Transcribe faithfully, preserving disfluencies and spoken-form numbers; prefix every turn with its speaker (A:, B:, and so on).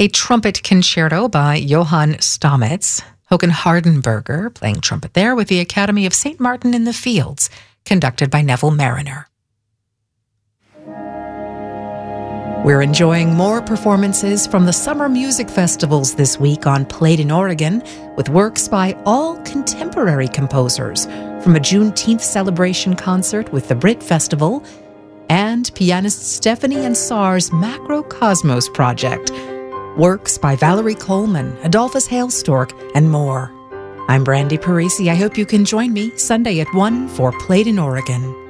A: A trumpet concerto by Johann Stamitz. Håkan Hardenberger playing trumpet there with the Academy of Saint Martin in the Fields, conducted by Neville Mariner. We're enjoying more performances from the summer music festivals this week on Played in Oregon, with works by all contemporary composers, from a Juneteenth celebration concert with the Brit Festival and pianist Stephanie Ansar's Macrocosmos project, works by Valerie Coleman, Adolphus Hailstork, and more. I'm Brandy Parisi. I hope you can join me Sunday at one for Played in Oregon.